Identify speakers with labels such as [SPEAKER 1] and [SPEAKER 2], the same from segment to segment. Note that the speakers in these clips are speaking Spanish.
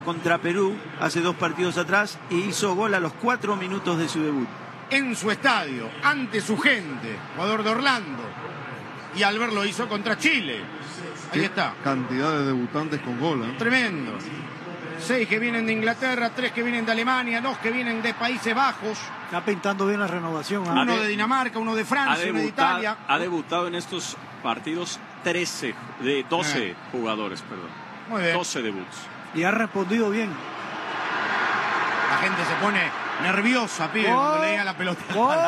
[SPEAKER 1] Contra Perú hace 2 partidos atrás e hizo gol a los 4 minutos de su debut.
[SPEAKER 2] En su estadio, ante su gente, jugador de Orlando. Y Albert lo hizo contra Chile. Ahí está.
[SPEAKER 3] Cantidad de debutantes con gol, ¿eh?
[SPEAKER 2] Tremendo. 6 que vienen de Inglaterra, 3 que vienen de Alemania, 2 que vienen de Países Bajos.
[SPEAKER 4] Está pintando bien la renovación. ¿Eh?
[SPEAKER 2] Uno de Dinamarca, uno de Francia, uno de Italia.
[SPEAKER 5] Ha debutado en estos partidos 12 jugadores, perdón.
[SPEAKER 2] Muy bien.
[SPEAKER 5] 12 debuts.
[SPEAKER 4] Y ha respondido bien.
[SPEAKER 2] La gente se pone nerviosa, pibe, cuando le llega la pelota.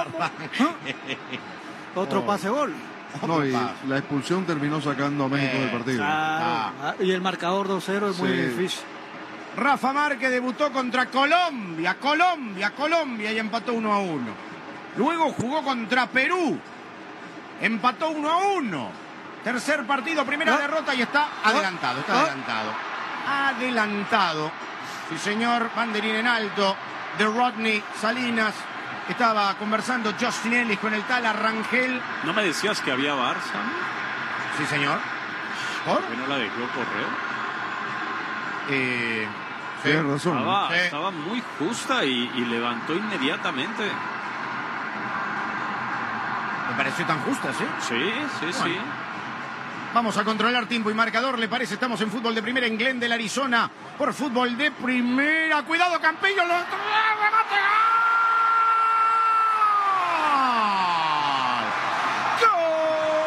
[SPEAKER 4] Otro pase gol.
[SPEAKER 3] No, y la expulsión terminó sacando a México del partido.
[SPEAKER 4] Y el marcador 2-0 es muy difícil.
[SPEAKER 2] Rafa Márquez debutó contra Colombia y empató 1-1. Luego jugó contra Perú. Empató 1-1. Tercer partido, primera derrota y está adelantado. Adelantado. Sí, señor, banderín en alto de Rodney Salinas. Estaba conversando Justin Ellis con el tal Arrangel.
[SPEAKER 5] ¿No me decías que había Barça?
[SPEAKER 2] Sí, señor. ¿Por
[SPEAKER 5] qué no la dejó correr?
[SPEAKER 3] Tienes razón.
[SPEAKER 5] Estaba muy justa y levantó inmediatamente.
[SPEAKER 2] ¿Me pareció tan justa, sí?
[SPEAKER 5] Sí.
[SPEAKER 2] Vamos a controlar tiempo y marcador, ¿le parece? Estamos en fútbol de primera en Glendale, Arizona. Por fútbol de primera. Cuidado, Campillo.